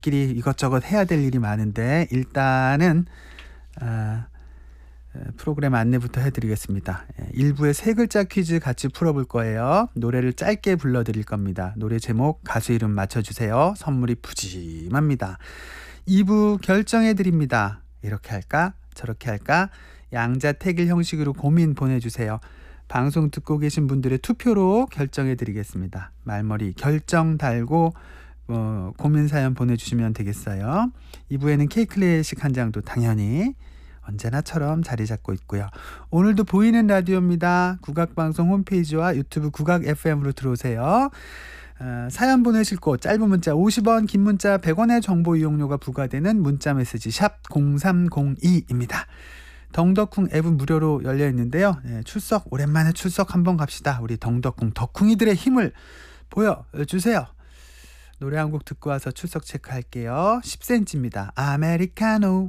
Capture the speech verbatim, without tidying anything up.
가족끼리 이것저것 해야 될 일이 많은데 일단은 아, 프로그램 안내부터 해드리겠습니다. 일 부에 세 글자 퀴즈 같이 풀어볼 거예요. 노래를 짧게 불러드릴 겁니다. 노래 제목, 가수 이름 맞춰주세요. 선물이 푸짐합니다. 이 부 결정해드립니다. 이렇게 할까? 저렇게 할까? 양자택일 형식으로 고민 보내주세요. 방송 듣고 계신 분들의 투표로 결정해드리겠습니다. 말머리 결정 달고 어, 고민 사연 보내주시면 되겠어요. 이 부에는 K클래식 한 장도 당연히 언제나처럼 자리 잡고 있고요. 오늘도 보이는 라디오입니다. 국악방송 홈페이지와 유튜브 국악 에프엠으로 들어오세요. 어, 사연 보내실 곳 짧은 문자 오십 원, 긴 문자 백 원의 정보 이용료가 부과되는 문자 메시지 샵 공삼공이입니다. 덩덕쿵 앱은 무료로 열려 있는데요. 네, 출석 오랜만에 출석 한번 갑시다. 우리 덩덕쿵 덕쿵이들의 힘을 보여주세요. 노래 한 곡 듣고 와서 출석 체크할게요. 십 센티미터입니다. 아메리카노.